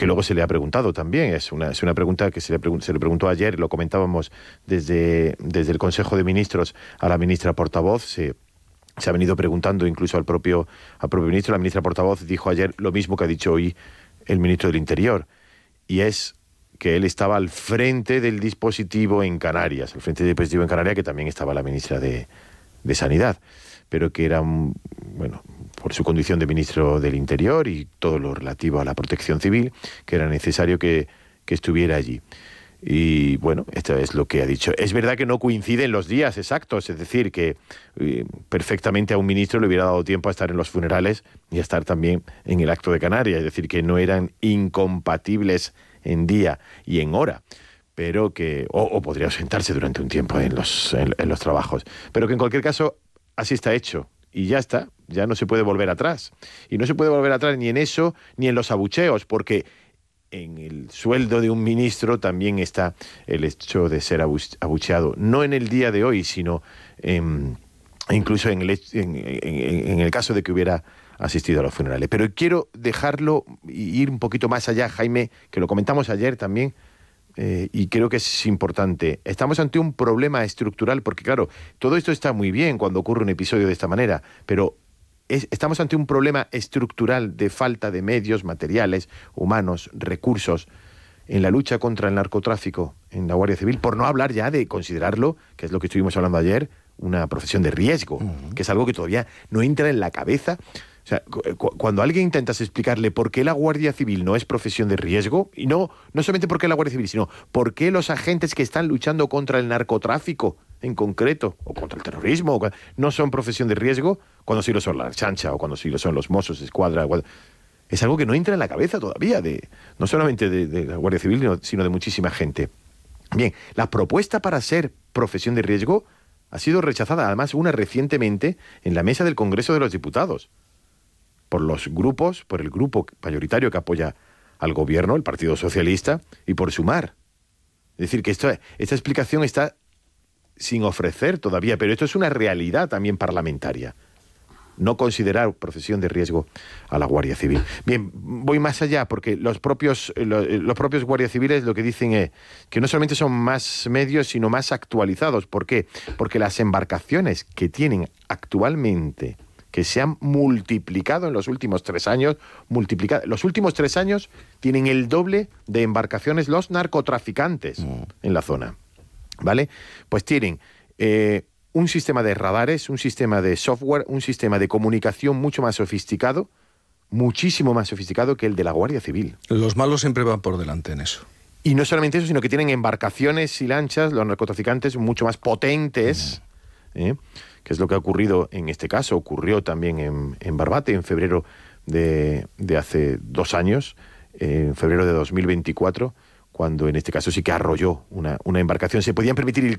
que luego se le ha preguntado también. Es una pregunta que se le preguntó ayer, lo comentábamos desde el Consejo de Ministros a la ministra portavoz. Se ha venido preguntando incluso al propio ministro. La ministra portavoz dijo ayer lo mismo que ha dicho hoy el ministro del Interior, y es que él estaba al frente del dispositivo en Canarias, al frente del dispositivo en Canarias, que también estaba la ministra de Sanidad, pero que era, bueno, por su condición de ministro del Interior y todo lo relativo a la protección civil, que era necesario que estuviera allí. Y bueno, esto es lo que ha dicho. Es verdad que no coinciden los días exactos, es decir, que perfectamente a un ministro le hubiera dado tiempo a estar en los funerales y a estar también en el acto de Canarias, es decir, que no eran incompatibles en día y en hora, pero que o podría ausentarse durante un tiempo en los trabajos, pero que en cualquier caso así está hecho y ya está, ya no se puede volver atrás. Y no se puede volver atrás ni en eso ni en los abucheos, porque en el sueldo de un ministro también está el hecho de ser abucheado, no en el día de hoy, sino incluso en el caso de que hubiera asistido a los funerales. Pero quiero dejarlo y ir un poquito más allá, Jaime, que lo comentamos ayer también, y creo que es importante. Estamos ante un problema estructural, porque claro, todo esto está muy bien cuando ocurre un episodio de esta manera, pero estamos ante un problema estructural de falta de medios materiales, humanos, recursos en la lucha contra el narcotráfico en la Guardia Civil, por no hablar ya de considerarlo, que es lo que estuvimos hablando ayer, una profesión de riesgo, que es algo que todavía no entra en la cabeza. O sea, cuando alguien intentas explicarle por qué la Guardia Civil no es profesión de riesgo, y no solamente por qué la Guardia Civil, sino por qué los agentes que están luchando contra el narcotráfico en concreto, o contra el terrorismo, no son profesión de riesgo, cuando sí lo son la chancha, o cuando sí lo son los Mossos de Escuadra, es algo que no entra en la cabeza todavía, no solamente de la Guardia Civil, sino de muchísima gente. Bien, la propuesta para ser profesión de riesgo ha sido rechazada, además una recientemente, en la mesa del Congreso de los Diputados, por el grupo mayoritario que apoya al gobierno, el Partido Socialista, y por Sumar. Es decir, que esta explicación está sin ofrecer todavía, pero esto es una realidad también parlamentaria. No considerar profesión de riesgo a la Guardia Civil. Bien, voy más allá, porque los propios guardias civiles lo que dicen es que no solamente son más medios, sino más actualizados. ¿Por qué? Porque las embarcaciones que tienen actualmente, que se han multiplicado en los últimos 3 años, los últimos 3 años tienen el doble de embarcaciones los narcotraficantes en la zona, ¿vale? Pues tienen un sistema de radares, un sistema de software, un sistema de comunicación mucho más sofisticado, muchísimo más sofisticado que el de la Guardia Civil. Los malos siempre van por delante en eso. Y no solamente eso, sino que tienen embarcaciones y lanchas, los narcotraficantes, mucho más potentes, que es lo que ha ocurrido en este caso. Ocurrió también en Barbate, en febrero de hace 2 años, en febrero de 2024, cuando en este caso sí que arrolló una embarcación. Se podían permitir